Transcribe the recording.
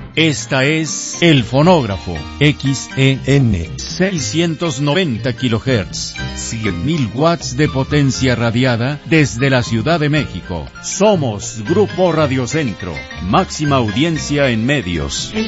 Esta es El Fonógrafo, XEN 690 kHz, 100.000 watts de potencia radiada desde la Ciudad de México. Somos Grupo Radio Centro, máxima audiencia en medios. El